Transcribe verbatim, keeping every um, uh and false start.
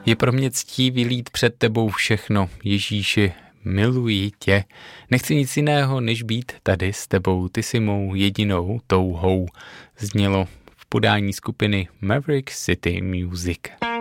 Je pro mě ctí vylít před tebou všechno, Ježíši, miluji tě. Nechci nic jiného, než být tady s tebou, ty jsi mou jedinou touhou. Znělo v podání skupiny Maverick City Music.